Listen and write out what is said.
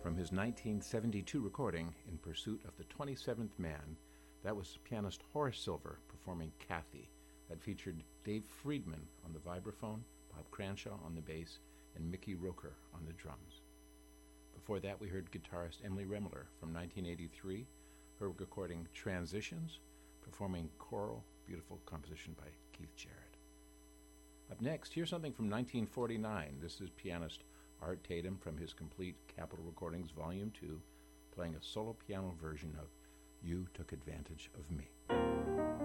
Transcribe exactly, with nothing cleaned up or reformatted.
From his nineteen seventy-two recording, In Pursuit of the twenty-seventh Man, that was pianist Horace Silver performing Kathy, that featured Dave Friedman on the vibraphone, Bob Cranshaw on the bass, and Mickey Roker on the drums. Before that, we heard guitarist Emily Remler from nineteen eighty-three, her recording Transitions, performing Choral, beautiful composition by Keith Jarrett. Up next, here's something from nineteen forty-nine. This is pianist Art Tatum from his complete Capitol Recordings Volume two, playing a solo piano version of You Took Advantage of Me.